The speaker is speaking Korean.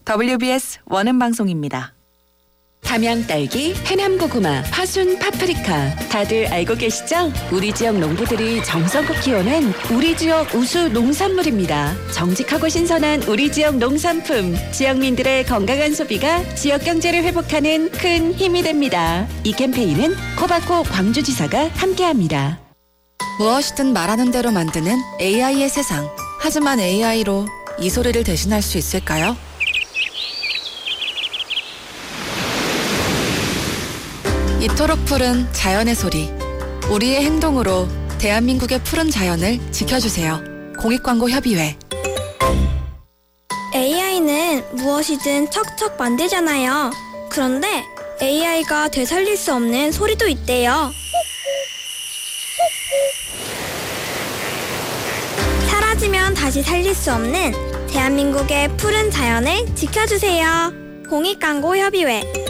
WBS 원음방송입니다. 담양 딸기, 해남 고구마, 화순 파프리카 다들 알고 계시죠? 우리 지역 농부들이 정성껏 키워낸 우리 지역 우수 농산물입니다. 정직하고 신선한 우리 지역 농산품, 지역민들의 건강한 소비가 지역 경제를 회복하는 큰 힘이 됩니다. 이 캠페인은 코바코 광주지사가 함께합니다. 무엇이든 말하는 대로 만드는 AI의 세상. 하지만 AI로 이 소리를 대신할 수 있을까요? 이토록 푸른 자연의 소리. 우리의 행동으로 대한민국의 푸른 자연을 지켜주세요. 공익광고협의회. AI는 무엇이든 척척 만들잖아요. 그런데 AI가 되살릴 수 없는 소리도 있대요. 사라지면 다시 살릴 수 없는 대한민국의 푸른 자연을 지켜주세요. 공익광고협의회.